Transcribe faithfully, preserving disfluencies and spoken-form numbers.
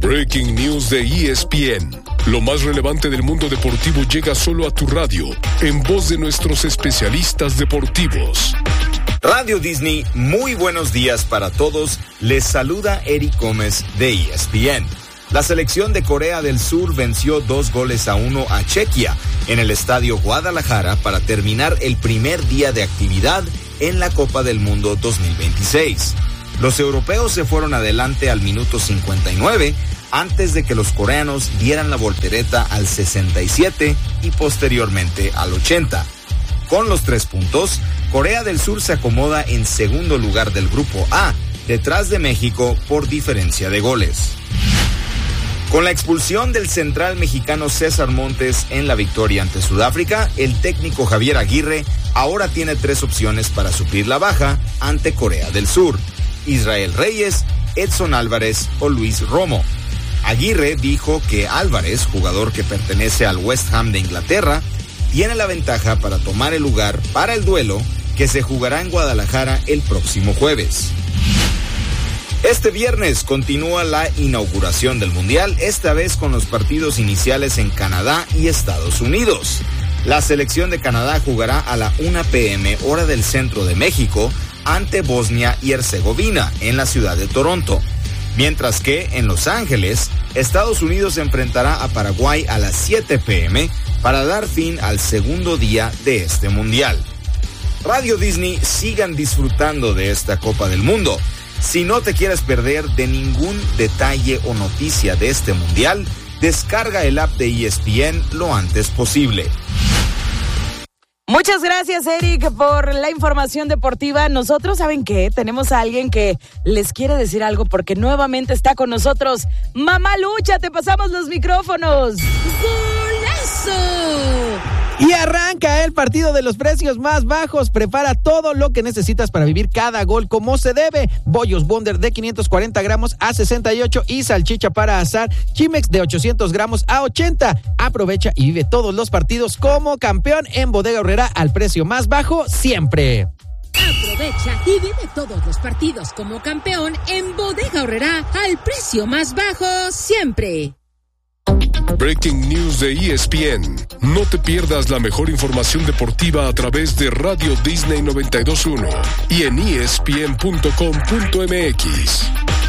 Breaking News de E S P N. Lo más relevante del mundo deportivo llega solo a tu radio, en voz de nuestros especialistas deportivos. Radio Disney, muy buenos días para todos. Les saluda Eric Gómez de E S P N. La selección de Corea del Sur venció dos goles a uno a Chequia en el Estadio Guadalajara para terminar el primer día de actividad en la Copa del Mundo dos mil veintiséis. Los europeos se fueron adelante al minuto cincuenta y nueve antes de que los coreanos dieran la voltereta al sesenta y siete y posteriormente al ochenta. Con los tres puntos, Corea del Sur se acomoda en segundo lugar del Grupo A, detrás de México por diferencia de goles. Con la expulsión del central mexicano César Montes en la victoria ante Sudáfrica, el técnico Javier Aguirre ahora tiene tres opciones para suplir la baja ante Corea del Sur: Israel Reyes, Edson Álvarez o Luis Romo. Aguirre dijo que Álvarez, jugador que pertenece al West Ham de Inglaterra, tiene la ventaja para tomar el lugar para el duelo que se jugará en Guadalajara el próximo jueves. Este viernes continúa la inauguración del Mundial, esta vez con los partidos iniciales en Canadá y Estados Unidos. La selección de Canadá jugará a la una p.m. hora del centro de México ante Bosnia y Herzegovina en la ciudad de Toronto. Mientras que en Los Ángeles, Estados Unidos se enfrentará a Paraguay a las siete p.m. para dar fin al segundo día de este Mundial. Radio Disney, sigan disfrutando de esta Copa del Mundo. Si no te quieres perder de ningún detalle o noticia de este Mundial, descarga el app de E S P N lo antes posible. Muchas gracias, Eric, por la información deportiva. Nosotros, ¿saben qué? Tenemos a alguien que les quiere decir algo porque nuevamente está con nosotros. Mamá Lucha, te pasamos los micrófonos. ¡Golazo! Y arranca el partido de los precios más bajos. Prepara todo lo que necesitas para vivir cada gol como se debe. Bollos Wonder de quinientos cuarenta gramos a sesenta y ocho y salchicha para asar Chimex de ochocientos gramos a ochenta. Aprovecha y vive todos los partidos como campeón en Bodega Aurrerá al precio más bajo siempre. Aprovecha y vive todos los partidos como campeón en Bodega Aurrerá al precio más bajo siempre. Breaking News de E S P N. No te pierdas la mejor información deportiva a través de Radio Disney noventa y dos punto uno y en E S P N punto com punto M X.